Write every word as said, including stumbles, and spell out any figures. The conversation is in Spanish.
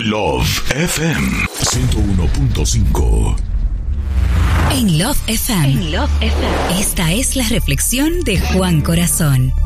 Love F M ciento uno punto cinco. En Love F M. En Love F M. Esta es la reflexión de Juan Corazón.